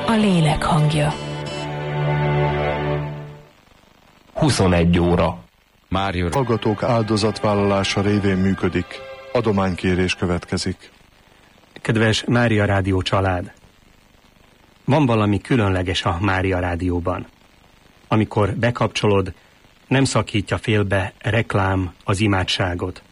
a lélek hangja. 21 óra. Mária Hallgatók áldozatvállalása révén működik. Adománykérés következik. Kedves Mária Rádió család! Van valami különleges a Mária Rádióban. Amikor bekapcsolod, nem szakítja félbe reklám az imádságot.